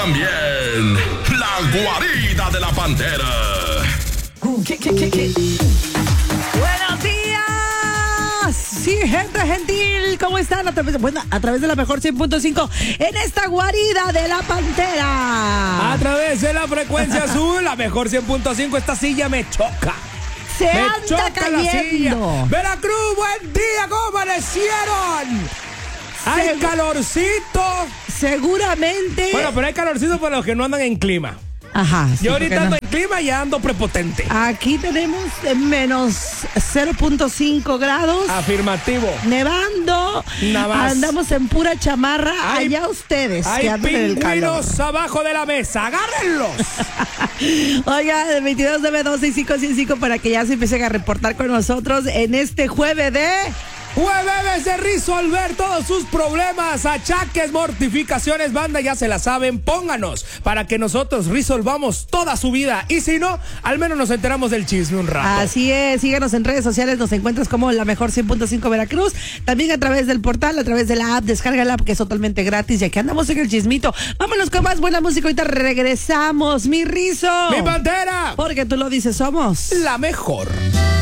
también la guarida de la pantera. ¡Buenos días! Sí, gente gentil, ¿cómo están? A través de la mejor 100.5 en esta guarida de la pantera. A través de la frecuencia azul, la mejor 100.5, esta silla me choca. Se Me anda choca la silla. cayendo. Veracruz, buen día, ¿cómo amanecieron? Hay calorcito. Seguramente. Bueno, pero hay calorcito para los que no andan en clima. Ajá. Sí, Yo ahorita porque ando en clima y ando prepotente. aquí tenemos menos 0.5 grados. Afirmativo. Nevando. Nada más. Andamos en pura chamarra. Allá ustedes. Hay que andan en el calor. pingüinos abajo de la mesa. ¡Agárrenlos! Oiga, el 22926555 para que ya se empiecen a reportar con nosotros en este jueves de... Jueves de resolver todos sus problemas, achaques, mortificaciones, banda, ya se la saben, pónganos para que nosotros resolvamos toda su vida y si no, al menos nos enteramos del chisme un rato. Así es, síganos en redes sociales, nos encuentras como la mejor 100.5 Veracruz, también a través del portal, a través de la app, descarga la app que es totalmente gratis y aquí andamos en el chismito. Vámonos con más buena música, ahorita regresamos, mi Rizo. ¡Mi pantera! Porque tú lo dices, somos La mejor.